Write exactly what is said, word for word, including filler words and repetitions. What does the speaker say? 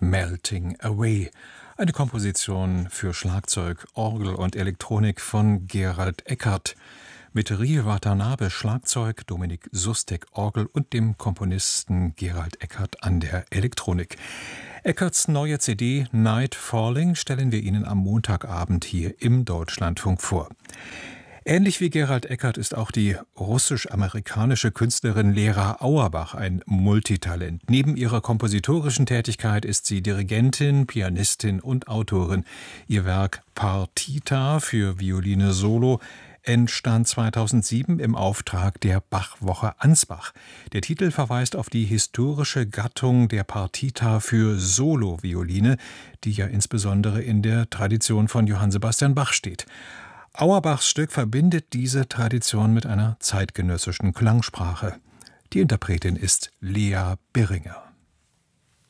Melting Away. Eine Komposition für Schlagzeug, Orgel und Elektronik von Gerald Eckert. Mit Rie Watanabe Schlagzeug, Dominik Sustek Orgel und dem Komponisten Gerald Eckert an der Elektronik. Eckerts neue C D Night Falling stellen wir Ihnen am Montagabend hier im Deutschlandfunk vor. Ähnlich wie Gerald Eckert ist auch die russisch-amerikanische Künstlerin Lera Auerbach ein Multitalent. Neben ihrer kompositorischen Tätigkeit ist sie Dirigentin, Pianistin und Autorin. Ihr Werk Partita für Violine Solo entstand zweitausendsieben im Auftrag der Bach-Woche Ansbach. Der Titel verweist auf die historische Gattung der Partita für Solo-Violine, die ja insbesondere in der Tradition von Johann Sebastian Bach steht. Auerbachs Stück verbindet diese Tradition mit einer zeitgenössischen Klangsprache. Die Interpretin ist Lea Birringer.